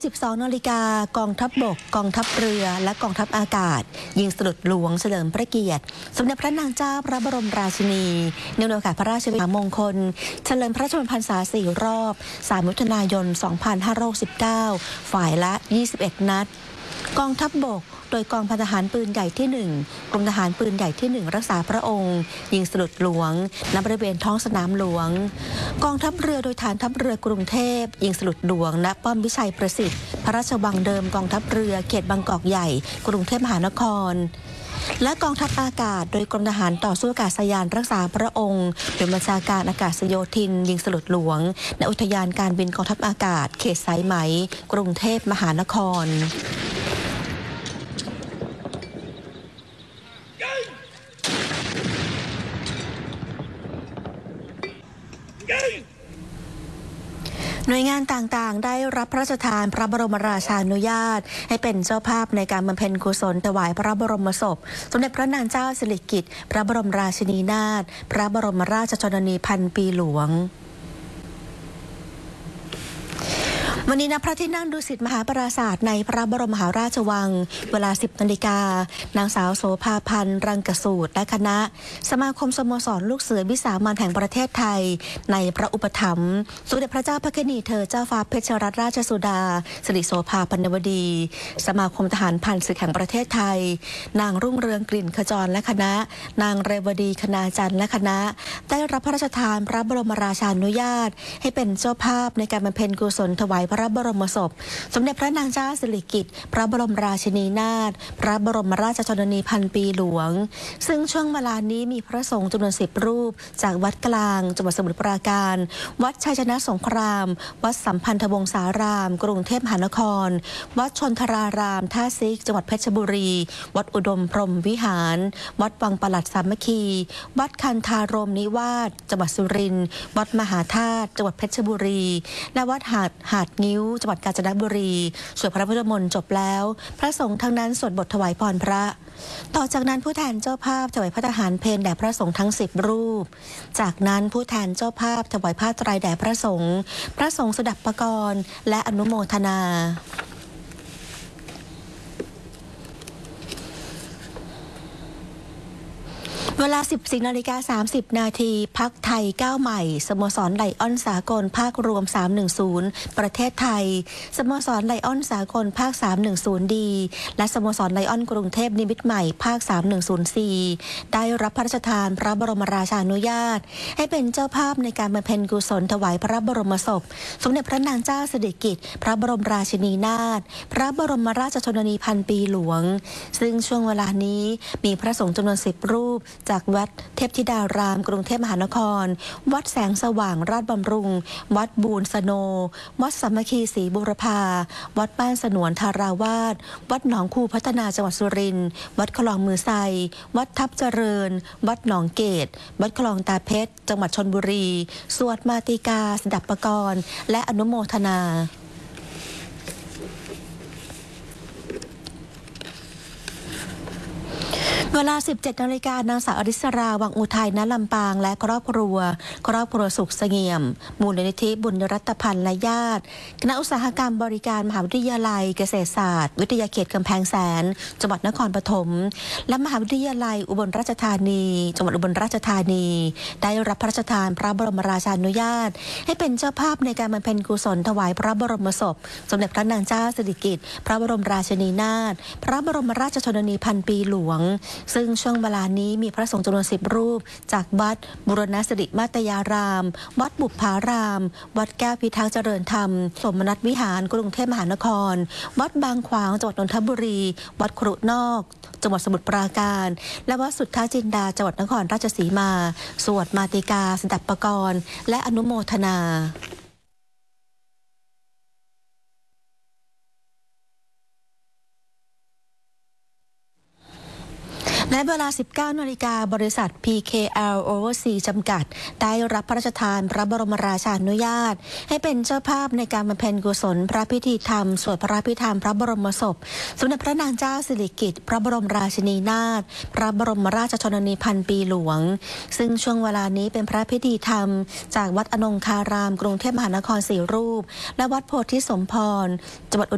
12 นาฬิกากองทัพบกกองทัพเรือและกองทัพอากาศยิงสลุดหลวงเฉลิมพระเกียรติสมเด็จพระนางเจ้าพระบรมราชินีเนื่องในโอกาสพระราชวิมงคลเฉลิมพระชนมพรรษา4 รอบ3 มิถุนายน 2569ฝ่ายละ 21 นัดกองทัพบกโดยกองพันทหารปืนใหญ่ที่ 1 กรมทหารปืนใหญ่ที่ 1 รักษาพระองค์ยิงสลุดหลวงณบริเวณท้องสนามหลวงกองทัพเรือโดยฐานทัพเรือกรุงเทพยิงสลุดหลวงณป้อมวิชัยประสิทธิ์พระราชวังเดิมกองทัพเรือเขตบางกอกใหญ่กรุงเทพมหานครและกองทัพอากาศโดยกรมทหารต่อสู้อากาศยานรักษาพระองค์โดยบัญชาการอากาศโยธินยิงสลุดหลวงณอุทยานการบินกองทัพอากาศเขตสายไหมกรุงเทพมหานครหน่วยงานต่างๆได้รับพระราชทานพระบรมราชานุญาตให้เป็นเจ้าภาพในการบำเพ็ญกุศลถวายพระบรมศพสมเด็จพระนางเจ้าสิริกิติ์พระบรมราชินีนาถพระบรมราชชนนีพันปีหลวงวันนี้ณพระที่นั่งดุสิตมหาปราสาทในพระบรมมหาราชวังเวลา 10 นาฬิกานางสาวโสภาพันธ์รังกสูตรและคณะสมาคมสโมสรลูกเสือวิสามัญแห่งประเทศไทยในพระอุปถัมภ์สมเด็จพระเจ้าพระนิธิเธอเจ้าฟ้าเพชรรัตนราชสุดาสิริโสภาพันวดีสมาคมทหารผ่านศึกแห่งประเทศไทยนางรุ่งเรืองกลิ่นขจรและคณะนางเรวดีคณาจันทร์และคณะได้รับพระราชทานพระบรมราชานุญาตให้เป็นเจ้าภาพในการบำเพ็ญกุศลถวายพระบรมศพสมเด็จพระนางเจ้าสิริกิติ์พระบรมราชินีนาถพระบรมราชชนนีพันปีหลวงซึ่งช่วงเวลานี้มีพระสงฆ์จำนวน10 รูปจากวัดกลางจังหวัดสมุทรปราการวัดชัยชนะสงครามวัดสัมพันธวงศารามกรุงเทพมหานครวัดชนทรารามท่าซิกจังหวัดเพชรบุรีวัดอุดมพรหมวิหารวัดวังปลัดสามัคคีวัดคันธารมนิวาสจังหวัดสุรินทร์วัดมหาธาตุจังหวัดเพชรบุรีและวัดหาดงิ้วจังหวัดกาญจนบุรีสวดพระพุทธมนต์จบแล้วพระสงฆ์ทั้งนั้นสวดบทถวายพรพระต่อจากนั้นผู้แทนเจ้าภาพถวายพระทหารเพลแด่พระสงฆ์ทั้ง10 รูปจากนั้นผู้แทนเจ้าภาพถวายผ้าไตรแด่พระสงฆ์สดับปกรณ์และอนุโมทนาเวลา 14:30 นาทีพรรคไทยก้าวใหม่สโมสรไลออนสากลภาครวม310ประเทศไทยสโมสรไลออนสากลภาค310ดีและสโมสรไลออนกรุงเทพนิมิตรใหม่ภาค3104ได้รับพระราชทานพระบรมราชานุญาตให้เป็นเจ้าภาพในการบำเพ็ญกุศลถวายพระบรมศพสมเด็จพระนางเจ้าสิริกิติ์พระบรมราชินีนาถพระบรมราชชนนีพันปีหลวงซึ่งช่วงเวลานี้มีพระสงฆ์จำนวน10 รูปจากวัดเทพธิดารามกรุงเทพมหานครวัดแสงสว่างราชบำรุงวัดบูรสโนวัดสามัคคีศรีบุรพาวัดบ้านสนวนธาราวาสวัดหนองคูพัฒนาจังหวัดสุรินทร์วัดคลองมือไซวัดทับเจริญวัดหนองเกตวัดคลองตาเพชรจังหวัดชลบุรีสวดมาติกาสดับปกรณ์และอนุโมทนาเวลา 17 นาฬิกานางสาวอริสราวังอุทัยณลำปางและครอบครัวสุขเสงี่ยมมูลนิธิบุญรัตพันธ์และญาติคณะอุตสาหกรรมบริการมหาวิทยาลัยเกษตรศาสตร์วิทยาเขตกำแพงแสนจังหวัดนครปฐมและมหาวิทยาลัยอุบลราชธานีจังหวัดอุบลราชธานีได้รับพระราชทานพระบรมราชานุญาตให้เป็นเจ้าภาพในการบำเพ็ญกุศลถวายพระบรมศพสมเด็จพระนางเจ้าสิริกิติ์พระบรมราชินีนาถพระบรมราชชนนีพันปีหลวงซึ่งช่วงเวลานี้มีพระสงฆ์จำนวน10 รูปจากวัดบุรณสิริมาตยารามวัดบุพภารามวัดแก้วพิทักษ์เจริญธรรมสมนัตวิหารกรุงเทพมหานครวัดบางขวางจังหวัดนนทบุรีวัดครุนอกจังหวัดสมุทรปราการและวัดสุทธาจินดาจังหวัดนครราชสีมาสวดมาติกาสดับปกรณ์และอนุโมทนาและเวลา 19 นาฬิกาบริษัท PKL Overseas จำกัดได้รับพระราชทานพระบรมราชานุญาตให้เป็นเจ้าภาพในการบำเพ็ญกุศลพระพิธีธรรมสวดพระพิธรรมพระบรมศพสมเด็จพระนางเจ้าสิริกิติ์พระบรมราชินีนาถพระบรมราชชนนีพันปีหลวงซึ่งช่วงเวลานี้เป็นพระพิธีธรรมจากวัดอนงคารามกรุงเทพมหานคร4 รูปและวัดโพธิสมพรจังหวัดอุ